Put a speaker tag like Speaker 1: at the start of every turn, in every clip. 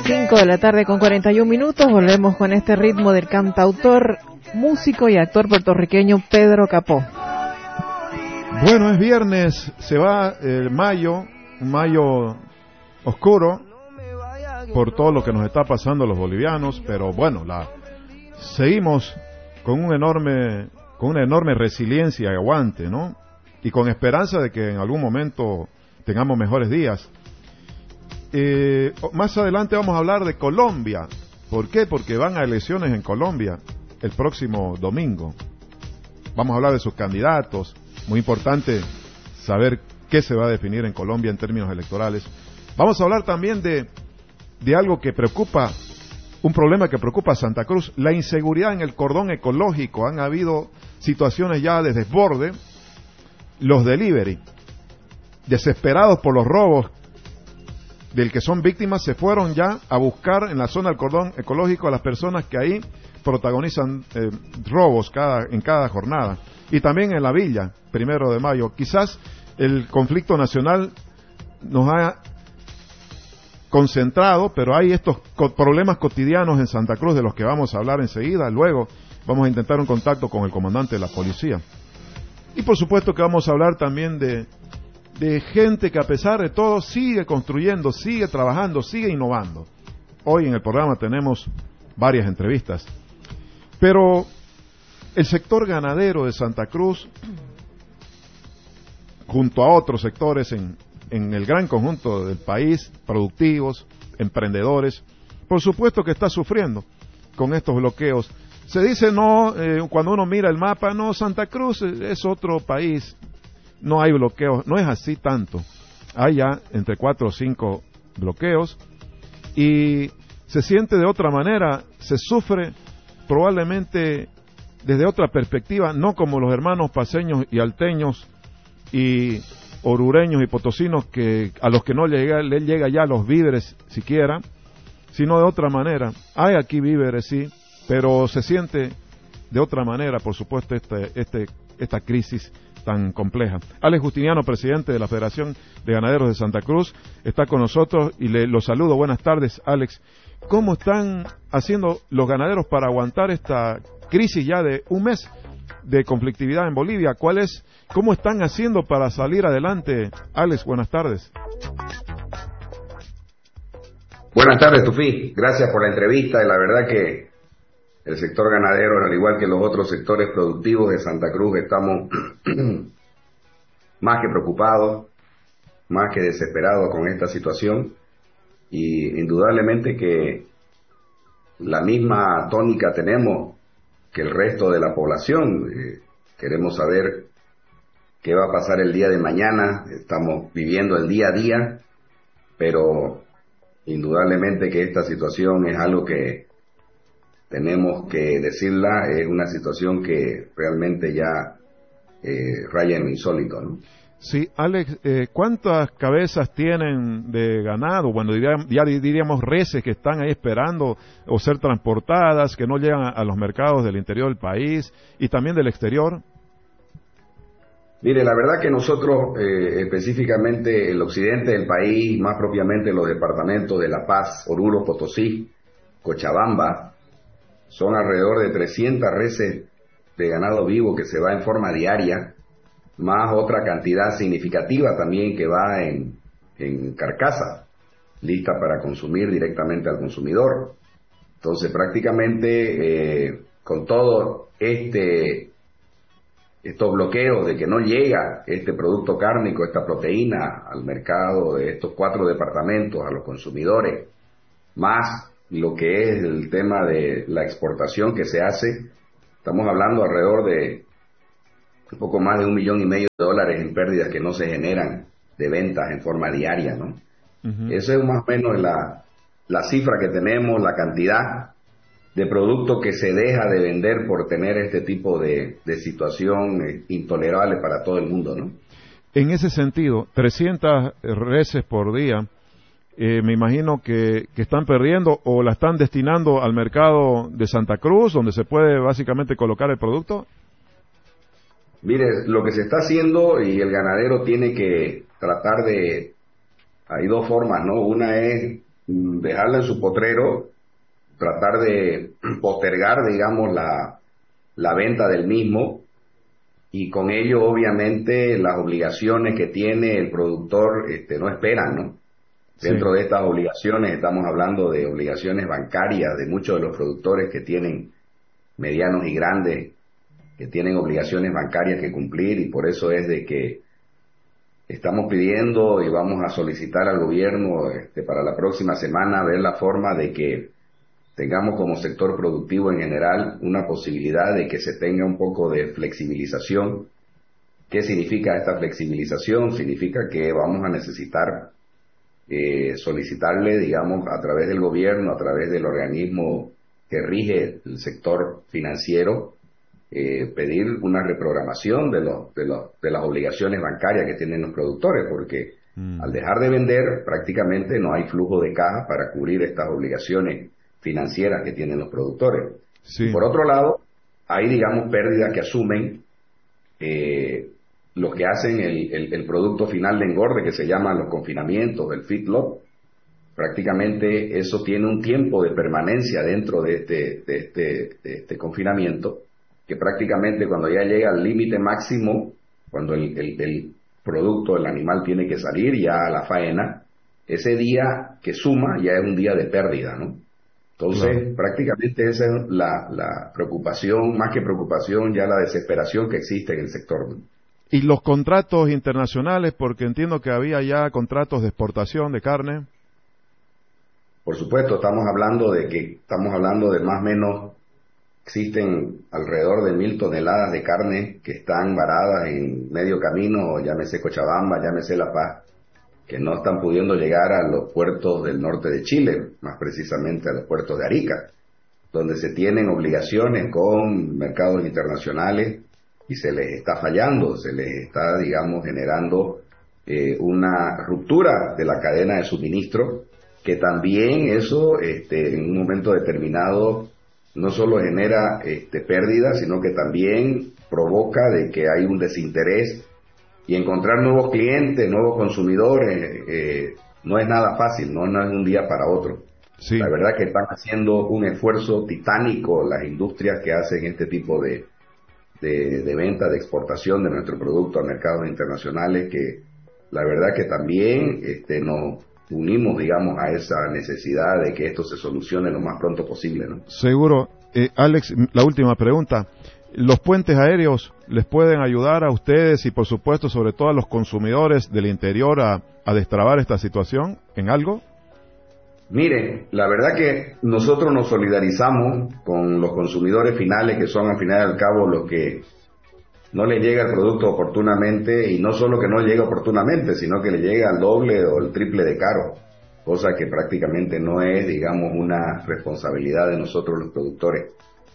Speaker 1: 5 de la tarde con 41 minutos. Volvemos con este ritmo del cantautor, músico y actor puertorriqueño Pedro Capó.
Speaker 2: Bueno, es viernes, se va mayo, un mayo oscuro por todo lo que nos está pasando a los bolivianos, pero bueno, seguimos con una enorme resiliencia y aguante, ¿no? Y con esperanza de que en algún momento tengamos mejores días. Más adelante vamos a hablar de Colombia. ¿Por qué? Porque van a elecciones en Colombia el próximo domingo. Vamos a hablar de sus candidatos. Muy importante saber qué se va a definir en Colombia en términos electorales. Vamos a hablar también de algo que preocupa, un problema que preocupa a Santa Cruz, la inseguridad en el cordón ecológico. Han habido situaciones ya de desborde. Los delivery, desesperados por los robos del que son víctimas, se fueron ya a buscar en la zona del cordón ecológico a las personas que ahí protagonizan robos en cada jornada. Y también en la villa, 1 de mayo. Quizás el conflicto nacional nos ha concentrado, pero hay estos problemas cotidianos en Santa Cruz de los que vamos a hablar enseguida. Luego vamos a intentar un contacto con el comandante de la policía. Y por supuesto que vamos a hablar también de gente que a pesar de todo sigue construyendo, sigue trabajando, sigue innovando. Hoy en el programa tenemos varias entrevistas. Pero el sector ganadero de Santa Cruz, junto a otros sectores en el gran conjunto del país, productivos, emprendedores, por supuesto que está sufriendo con estos bloqueos. Se dice cuando uno mira el mapa, Santa Cruz es otro país, no hay bloqueos, no es así tanto. Hay ya entre 4 o 5 bloqueos y se siente de otra manera, se sufre probablemente desde otra perspectiva, no como los hermanos paceños y alteños y orureños y potosinos a los que no le llega ya los víveres siquiera, sino de otra manera. Hay aquí víveres, sí, pero se siente de otra manera, por supuesto, esta crisis tan compleja. Alex Justiniano, presidente de la Federación de Ganaderos de Santa Cruz, está con nosotros y lo saludo. Buenas tardes, Alex. ¿Cómo están haciendo los ganaderos para aguantar esta crisis ya de un mes de conflictividad en Bolivia? ¿Cómo están haciendo para salir adelante? Alex, buenas tardes.
Speaker 3: Buenas tardes, Tufí. Gracias por la entrevista. Y la verdad que el sector ganadero, al igual que los otros sectores productivos de Santa Cruz, estamos más que preocupados, más que desesperados con esta situación. Y indudablemente que la misma tónica tenemos que el resto de la población. Queremos saber qué va a pasar el día de mañana. Estamos viviendo el día a día, pero indudablemente que esta situación es algo que tenemos que decirla, es una situación que realmente ya raya en lo insólito, ¿no?
Speaker 2: Sí, Alex, ¿cuántas cabezas tienen de ganado? Bueno, ya diríamos reses que están ahí esperando o ser transportadas, que no llegan a los mercados del interior del país y también del exterior.
Speaker 3: Mire, la verdad que nosotros, específicamente el occidente del país, más propiamente los departamentos de La Paz, Oruro, Potosí, Cochabamba, son alrededor de 300 reses de ganado vivo que se va en forma diaria, más otra cantidad significativa también que va en carcasa, lista para consumir directamente al consumidor. Entonces prácticamente con todo estos bloqueos de que no llega este producto cárnico, esta proteína al mercado de estos 4 departamentos, a los consumidores, más lo que es el tema de la exportación que se hace, estamos hablando alrededor de un poco más de $1,5 millones en pérdidas que no se generan de ventas en forma diaria, ¿no? Uh-huh. Eso es más o menos la cifra que tenemos, la cantidad de producto que se deja de vender por tener este tipo de situación intolerable para todo el mundo, ¿no?
Speaker 2: En ese sentido, 300 reses por día, me imagino que están perdiendo o la están destinando al mercado de Santa Cruz, donde se puede básicamente colocar el producto.
Speaker 3: Mire, lo que se está haciendo y el ganadero tiene que tratar hay 2 formas, ¿no? Una es dejarla en su potrero, tratar de postergar, digamos, la venta del mismo, y con ello obviamente las obligaciones que tiene el productor no esperan, ¿no?
Speaker 2: Sí.
Speaker 3: Dentro de estas obligaciones estamos hablando de obligaciones bancarias de muchos de los productores que tienen medianos y grandes, que tienen obligaciones bancarias que cumplir, y por eso es de que estamos pidiendo y vamos a solicitar al gobierno para la próxima semana ver la forma de que tengamos como sector productivo en general una posibilidad de que se tenga un poco de flexibilización. ¿Qué significa esta flexibilización? Significa que vamos a necesitar solicitarle, digamos, a través del gobierno, a través del organismo que rige el sector financiero, pedir una reprogramación de las obligaciones bancarias que tienen los productores, porque al dejar de vender prácticamente no hay flujo de caja para cubrir estas obligaciones financieras que tienen los productores.
Speaker 2: Sí.
Speaker 3: Por otro lado, hay, digamos, pérdidas que asumen los que hacen el producto final de engorde, que se llaman los confinamientos, el feedlot. Prácticamente eso tiene un tiempo de permanencia dentro de este confinamiento, que prácticamente cuando ya llega al límite máximo, cuando el producto, el animal tiene que salir ya a la faena, ese día que suma ya es un día de pérdida, ¿no? Entonces, claro, prácticamente esa es la preocupación, más que preocupación, ya la desesperación que existe en el sector.
Speaker 2: ¿Y los contratos internacionales? Porque entiendo que había ya contratos de exportación de carne.
Speaker 3: Por supuesto, estamos hablando de más o menos, existen alrededor de 1.000 toneladas de carne que están varadas en medio camino, llámese Cochabamba, llámese La Paz, que no están pudiendo llegar a los puertos del norte de Chile, más precisamente a los puertos de Arica, donde se tienen obligaciones con mercados internacionales y se les está fallando, se les está, digamos, generando una ruptura de la cadena de suministro, que también eso en un momento determinado no solo genera pérdidas, sino que también provoca de que hay un desinterés, y encontrar nuevos clientes, nuevos consumidores, no es nada fácil, no es un día para otro. Sí. La verdad que están haciendo un esfuerzo titánico las industrias que hacen este tipo de venta, de exportación de nuestro producto a mercados internacionales, que la verdad que también nos unimos, digamos, a esa necesidad de que esto se solucione lo más pronto posible, ¿no?
Speaker 2: Seguro. Alex, la última pregunta. ¿Los puentes aéreos les pueden ayudar a ustedes y, por supuesto, sobre todo a los consumidores del interior a destrabar esta situación en algo?
Speaker 3: Mire, la verdad que nosotros nos solidarizamos con los consumidores finales, que son al final y al cabo los que no les llega el producto oportunamente, y no solo que no llega oportunamente, sino que le llega al doble o el triple de caro, cosa que prácticamente no es, digamos, una responsabilidad de nosotros los productores.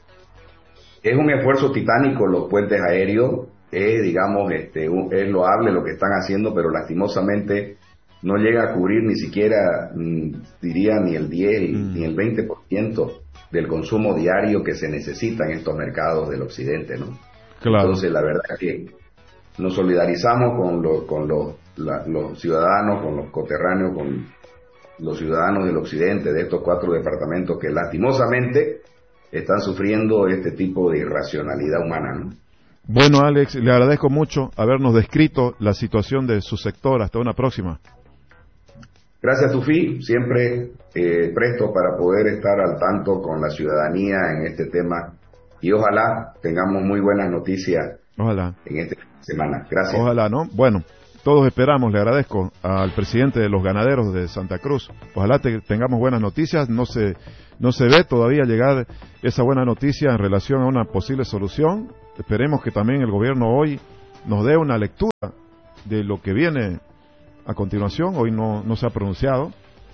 Speaker 3: Es un esfuerzo titánico los puentes aéreos, digamos, es loable lo que están haciendo, pero lastimosamente no llega a cubrir ni siquiera, diría, ni el 10 ni el 20% del consumo diario que se necesita en estos mercados del occidente, ¿no? Claro. Entonces, la verdad es que nos solidarizamos con los ciudadanos, con los coterráneos, con los ciudadanos del occidente, de estos 4 departamentos que lastimosamente están sufriendo este tipo de irracionalidad humana, ¿no?
Speaker 2: Bueno, Alex, le agradezco mucho habernos descrito la situación de su sector. Hasta una próxima.
Speaker 3: Gracias, Tufi. Siempre presto para poder estar al tanto con la ciudadanía en este tema, y ojalá tengamos muy buenas noticias.
Speaker 2: Ojalá.
Speaker 3: En esta semana. Gracias.
Speaker 2: Ojalá, ¿no? Bueno, todos esperamos, le agradezco al presidente de los ganaderos de Santa Cruz. Ojalá tengamos buenas noticias. No se ve todavía llegar esa buena noticia en relación a una posible solución. Esperemos que también el gobierno hoy nos dé una lectura de lo que viene a continuación. Hoy no se ha pronunciado.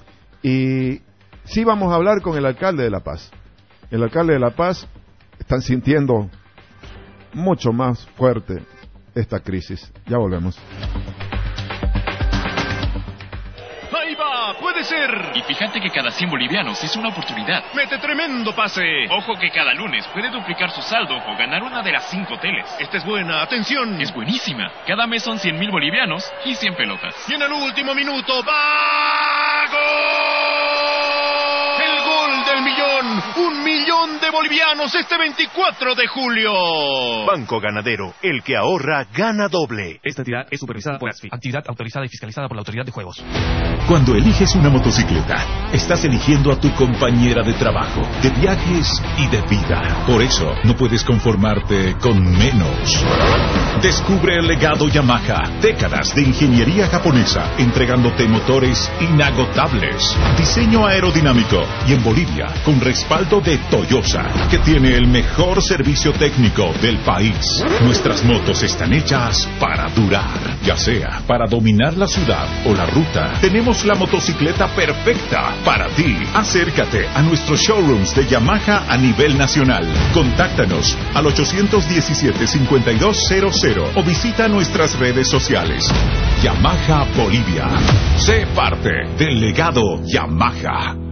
Speaker 2: Y sí vamos a hablar con el alcalde de La Paz. El alcalde de La Paz está sintiendo mucho más fuerte esta crisis. Ya volvemos.
Speaker 4: ¡Ahí va! ¡Puede ser!
Speaker 5: Y fíjate que cada 100 bolivianos es una oportunidad.
Speaker 4: ¡Mete tremendo pase!
Speaker 5: Ojo que cada lunes puede duplicar su saldo o ganar una de las 5 teles.
Speaker 4: Esta es buena, ¡atención!
Speaker 5: Es buenísima. Cada mes son 100,000 bolivianos y 100 pelotas.
Speaker 4: Y en el último minuto, ¡va! ¡Gol! bolivianos este 24 de julio.
Speaker 6: Banco Ganadero, el que ahorra gana doble.
Speaker 5: Esta entidad es supervisada por ASFI, actividad autorizada y fiscalizada por la Autoridad de Juegos.
Speaker 7: Cuando eliges una motocicleta, estás eligiendo a tu compañera de trabajo, de viajes y de vida. Por eso, no puedes conformarte con menos. Descubre el legado Yamaha. Décadas de ingeniería japonesa, entregándote motores inagotables. Diseño aerodinámico y en Bolivia, con respaldo de Toyosa, que tiene el mejor servicio técnico del país. Nuestras motos están hechas para durar, ya sea para dominar la ciudad o la ruta. Tenemos la motocicleta perfecta para ti. Acércate a nuestros showrooms de Yamaha a nivel nacional. Contáctanos al 817-5200 o visita nuestras redes sociales. Yamaha Bolivia. Sé parte del legado Yamaha.